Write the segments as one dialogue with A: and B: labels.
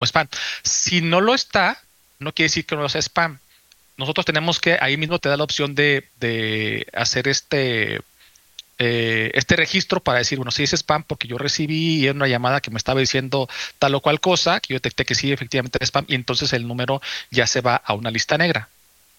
A: spam. Si no lo está, no quiere decir que no sea spam. Nosotros tenemos que, ahí mismo te da la opción de hacer este registro para decir, bueno, si es spam porque yo recibí una llamada que me estaba diciendo tal o cual cosa, que yo detecté que sí, efectivamente es spam, y entonces el número ya se va a una lista negra.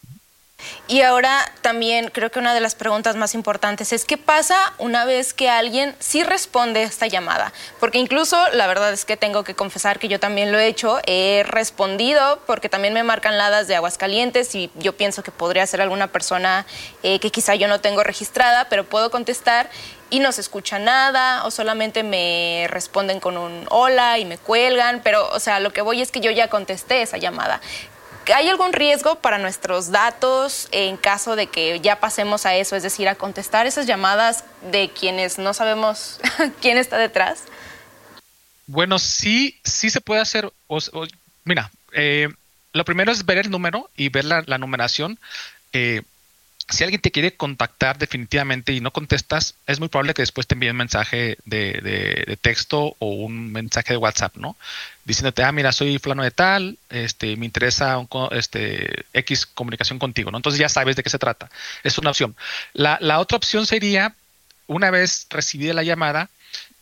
B: Y ahora también creo que una de las preguntas más importantes es ¿qué pasa una vez que alguien sí responde esta llamada? Porque incluso la verdad es que tengo que confesar que yo también lo he hecho, he respondido porque también me marcan ladas de Aguascalientes y yo pienso que podría ser alguna persona que quizá yo no tengo registrada, pero puedo contestar y no se escucha nada o solamente me responden con un hola y me cuelgan, pero o sea, lo que voy es que yo ya contesté esa llamada. ¿Hay algún riesgo para nuestros datos en caso de que ya pasemos a eso, es decir, a contestar esas llamadas de quienes no sabemos quién está detrás?
A: Bueno, sí se puede hacer. Mira, lo primero es ver el número y ver la numeración. Si alguien te quiere contactar definitivamente y no contestas, es muy probable que después te envíe un mensaje de texto o un mensaje de WhatsApp, ¿no? Diciéndote, mira, soy fulano de tal, me interesa X comunicación contigo, ¿no? Entonces ya sabes de qué se trata. Es una opción. La otra opción sería, una vez recibida la llamada,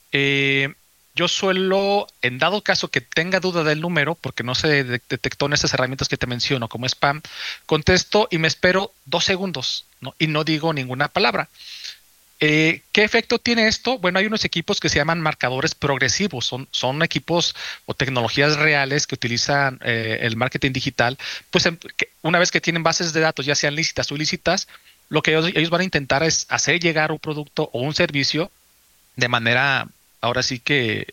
A: yo suelo, en dado caso que tenga duda del número, porque no se detectó en esas herramientas que te menciono como spam, contesto y me espero 2 segundos, ¿no? Y no digo ninguna palabra. ¿Qué efecto tiene esto? Bueno, hay unos equipos que se llaman marcadores progresivos. Son equipos o tecnologías reales que utilizan el marketing digital. Pues una vez que tienen bases de datos, ya sean lícitas o ilícitas, lo que ellos van a intentar es hacer llegar un producto o un servicio de manera, ahora sí que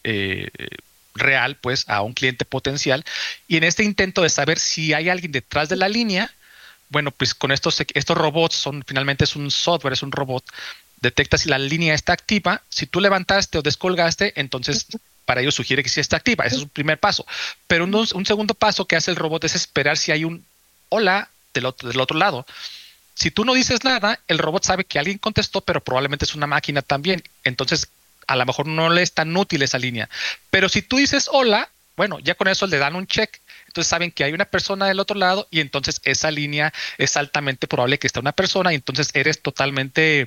A: real, pues, a un cliente potencial. Y en este intento de saber si hay alguien detrás de la línea, bueno, pues con estos robots finalmente es un software, es un robot, detecta si la línea está activa. Si tú levantaste o descolgaste, entonces para ello sugiere que sí está activa. Ese es un primer paso. Pero un segundo paso que hace el robot es esperar si hay un hola del otro lado. Si tú no dices nada, el robot sabe que alguien contestó, pero probablemente es una máquina también. Entonces, a lo mejor no le es tan útil esa línea. Pero si tú dices hola, bueno, ya con eso le dan un check. Entonces saben que hay una persona del otro lado y entonces esa línea es altamente probable que esté una persona y entonces eres totalmente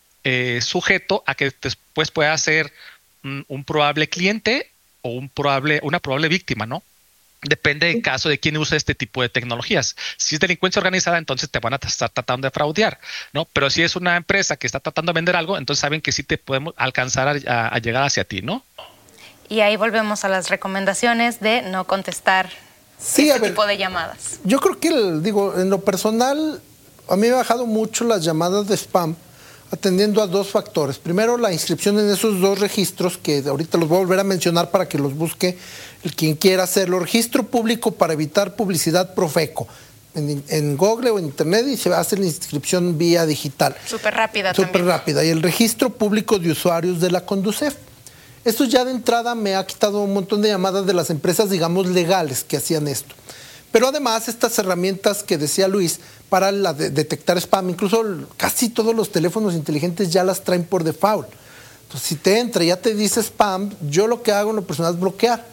A: sujeto a que después pueda ser un probable cliente o una probable víctima, ¿no? Depende del caso de quién usa este tipo de tecnologías. Si es delincuencia organizada, entonces te van a estar tratando de fraudear, ¿no? Pero si es una empresa que está tratando de vender algo, entonces saben que sí te podemos alcanzar a llegar hacia ti, ¿no?
B: Y ahí volvemos a las recomendaciones de no contestar tipo de llamadas.
C: Yo creo que, en lo personal, a mí me ha bajado mucho las llamadas de spam, atendiendo a 2 factores. Primero, la inscripción en esos 2 registros, que ahorita los voy a volver a mencionar para que los busque quien quiera hacerlo. Registro público para evitar publicidad Profeco. En Google o en Internet y se hace la inscripción vía digital.
B: Súper rápida
C: también. Súper rápida. Y el registro público de usuarios de la Conducef. Esto ya de entrada me ha quitado un montón de llamadas de las empresas, digamos, legales que hacían esto. Pero además estas herramientas que decía Luis para detectar spam, incluso casi todos los teléfonos inteligentes ya las traen por default. Entonces, si te entra y ya te dice spam, yo lo que hago en lo personal es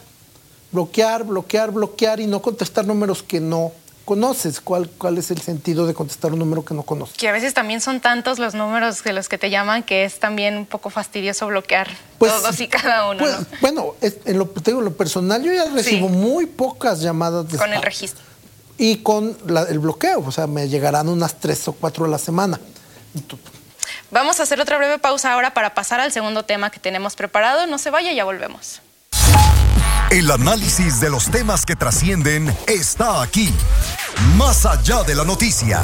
C: bloquear y no contestar números que no conoces. ¿Cuál es el sentido de contestar un número que no conoces?
B: Que a veces también son tantos los números de los que te llaman que es también un poco fastidioso bloquear todos y cada uno, ¿no?
C: Bueno, en lo personal yo ya recibo muy pocas llamadas de
B: con
C: spam.
B: El registro.
C: Y con el bloqueo, o sea, me llegarán unas 3 o 4 a la semana.
B: Vamos a hacer otra breve pausa ahora para pasar al segundo tema que tenemos preparado. No se vaya, ya volvemos.
D: El análisis de los temas que trascienden está aquí, más allá de la noticia.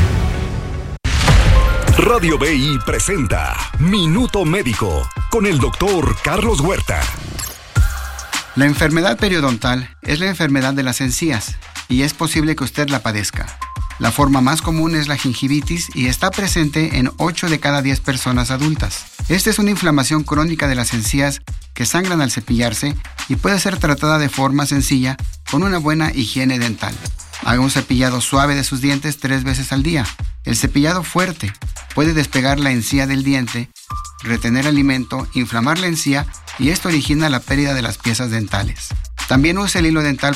D: Radio BI presenta Minuto Médico con el doctor Carlos Huerta.
E: La enfermedad periodontal es la enfermedad de las encías y es posible que usted la padezca. La forma más común es la gingivitis y está presente en 8 de cada 10 personas adultas. Esta es una inflamación crónica de las encías que sangran al cepillarse y puede ser tratada de forma sencilla con una buena higiene dental. Haga un cepillado suave de sus dientes 3 veces al día. El cepillado fuerte puede despegar la encía del diente, retener alimento, inflamar la encía y esto origina la pérdida de las piezas dentales. También use el hilo dental